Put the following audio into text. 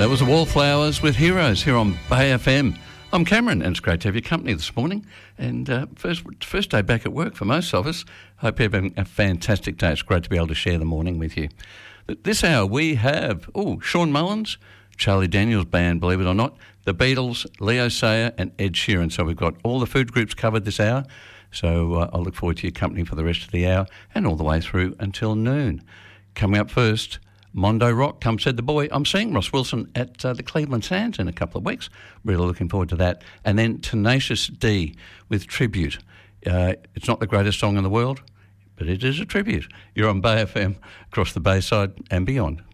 That was the Wallflowers with Heroes here on Bay FM. I'm Cameron, and it's great to have your company this morning. And first day back at work for most of us. Hope you're having a fantastic day. It's great to be able to share the morning with you. This hour we have Sean Mullins, Charlie Daniels Band, believe it or not, the Beatles, Leo Sayer and Ed Sheeran. So we've got all the food groups covered this hour. So I'll look forward to your company for the rest of the hour and all the way through until noon. Coming up first, Mondo Rock, Come Said the Boy. I'm seeing Ross Wilson at the Cleveland Sands in a couple of weeks. Really looking forward to that. And then Tenacious D with Tribute. It's not the greatest song in the world, but it is a tribute. You're on Bay FM, across the Bayside and beyond.